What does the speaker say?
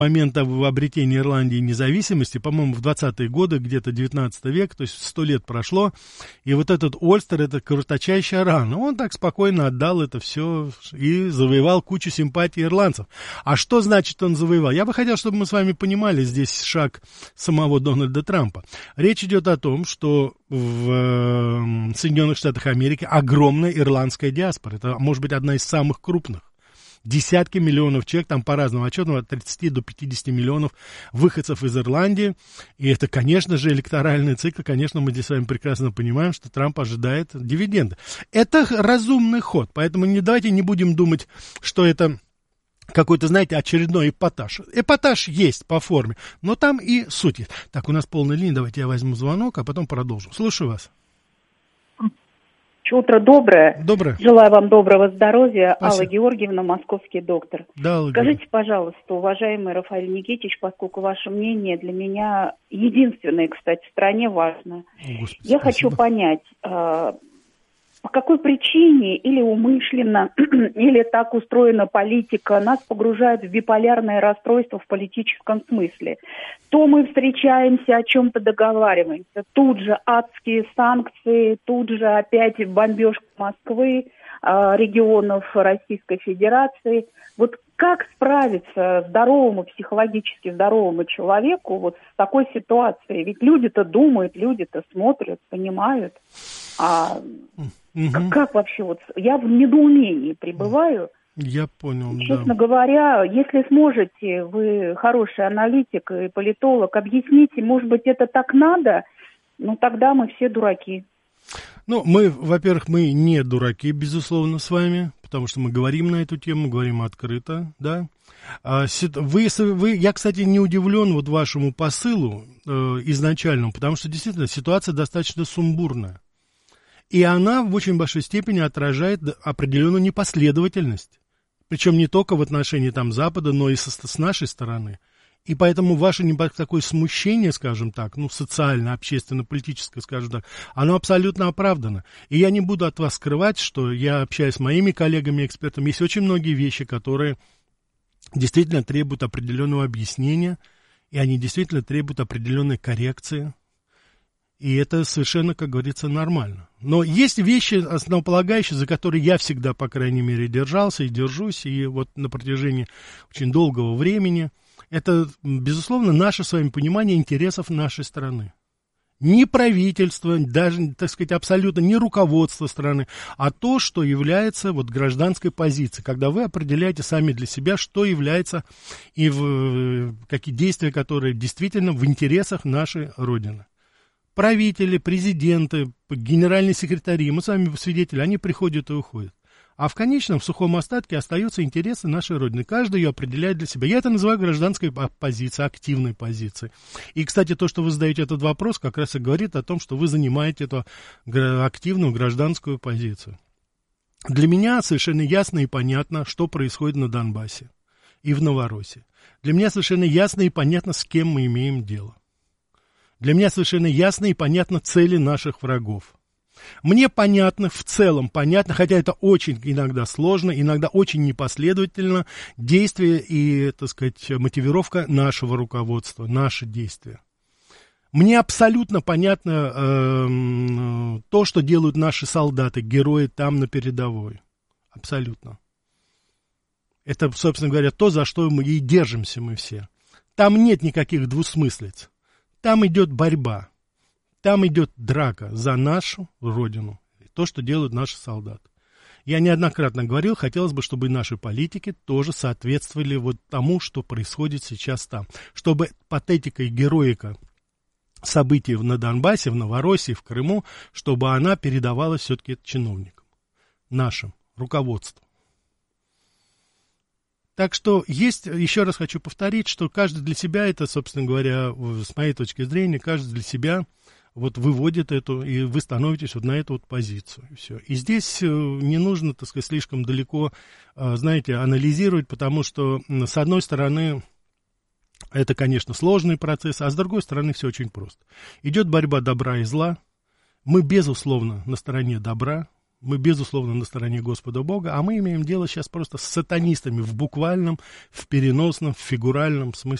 момента обретения Ирландии независимости, по-моему, в 20-е годы, где-то 19 век, то есть 100 лет прошло, и вот этот Ольстер, это кровоточащая рана, он так спокойно отдал это все и завоевал кучу симпатий ирландцев. А что значит он завоевал? Я бы хотел, чтобы мы с вами понимали здесь шаг самого Дональда Трампа. Речь идет о том, что в Соединенных Штатах Америки огромная ирландская диаспора, это может быть одна из самых крупных. Десятки миллионов человек, там по разным отчетам, от 30 до 50 миллионов выходцев из Ирландии. И это, конечно же, электоральный цикл. Конечно, мы здесь с вами прекрасно понимаем, что Трамп ожидает дивиденды. Это разумный ход, поэтому давайте не будем думать, что это какой-то, знаете, очередной эпатаж. Эпатаж есть по форме, но там и суть есть. Так, у нас полная линия, давайте я возьму звонок, а потом продолжу. Слушаю вас. Утро доброе. Доброе. Желаю вам доброго здоровья. Спасибо. Алла Георгиевна, московский доктор. Да, Алла Скажите, пожалуйста, уважаемый Рафаэль Никитич, поскольку ваше мнение для меня единственное, кстати, в стране важно. Господи, я хочу понять, по какой причине или умышленно, или так устроена политика, нас погружает в биполярное расстройство в политическом смысле. То мы встречаемся, о чем-то договариваемся, тут же адские санкции, тут же опять бомбежка Москвы, регионов Российской Федерации. Вот как справиться здоровому, психологически здоровому человеку вот с такой ситуацией? Ведь люди-то думают, люди-то смотрят, понимают. Как вообще вот? Я в недоумении пребываю. Я понял, Честно говоря, если сможете, вы хороший аналитик и политолог, объясните, может быть, это так надо, но тогда мы все дураки. Ну, во-первых, мы не дураки, безусловно, с вами, потому что мы говорим на эту тему, говорим открыто, да. Я, кстати, не удивлен вот вашему посылу изначальному, потому что, действительно, ситуация достаточно сумбурная. И она в очень большой степени отражает определенную непоследовательность. Причем не только в отношении там Запада, но и с нашей стороны. И поэтому ваше такое смущение, скажем так, ну, социально, общественно-политическое, скажем так, оно абсолютно оправдано. И я не буду от вас скрывать, что я общаюсь с моими коллегами-экспертами. Есть очень многие вещи, которые действительно требуют определенного объяснения, и они действительно требуют определенной коррекции. И это совершенно, как говорится, нормально. Но есть вещи основополагающие, за которые я всегда, по крайней мере, держался и держусь, и вот на протяжении очень долгого времени. Это, безусловно, наше с вами понимание интересов нашей страны. Не правительство, даже, так сказать, абсолютно не руководство страны, а то, что является вот гражданской позицией, когда вы определяете сами для себя, что является и какие действия, которые действительно в интересах нашей Родины. Правители, президенты, генеральные секретари, мы с вами свидетели, они приходят и уходят. А в конечном, в сухом остатке остаются интересы нашей Родины. Каждый ее определяет для себя. Я это называю гражданской позицией, активной позицией. И, кстати, то, что вы задаете этот вопрос, как раз и говорит о том, что вы занимаете эту активную гражданскую позицию. Для меня совершенно ясно и понятно, что происходит на Донбассе и в Новороссии. Для меня совершенно ясно и понятно, с кем мы имеем дело. Для меня совершенно ясно и понятно цели наших врагов. Мне понятно, в целом понятно, хотя это очень иногда сложно, иногда очень непоследовательно, действия и, так сказать, мотивировка нашего руководства, наши действия. Мне абсолютно понятно то, что делают наши солдаты, герои там на передовой. Абсолютно. Это, собственно говоря, то, за что мы и держимся мы все. Там нет никаких двусмыслиц. Там идет борьба, там идет драка за нашу Родину, то, что делают наши солдаты. Я неоднократно говорил, хотелось бы, чтобы и наши политики тоже соответствовали вот тому, что происходит сейчас там. Чтобы патетика и героика событий на Донбассе, в Новороссии, в Крыму, чтобы она передавалась все-таки чиновникам, нашим, руководству. Так что есть, еще раз хочу повторить, что каждый для себя, это, собственно говоря, с моей точки зрения, каждый для себя вот выводит эту, и вы становитесь вот на эту вот позицию. И все. И здесь не нужно, так сказать, слишком далеко, знаете, анализировать, потому что, с одной стороны, это, конечно, сложный процесс, а с другой стороны, все очень просто. Идет борьба добра и зла. Мы, безусловно, на стороне добра. Мы, безусловно, на стороне Господа Бога, а мы имеем дело сейчас просто с сатанистами в буквальном, в переносном, в фигуральном смысле